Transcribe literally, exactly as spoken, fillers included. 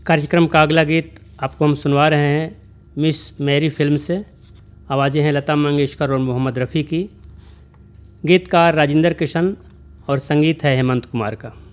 कार्यक्रम का अगला गीत आपको हम सुनवा रहे हैं मिस मैरी फिल्म से। आवाज़ें हैं लता मंगेशकर और मोहम्मद रफ़ी की। गीतकार राजेंद्र किशन और संगीत है हेमंत कुमार का।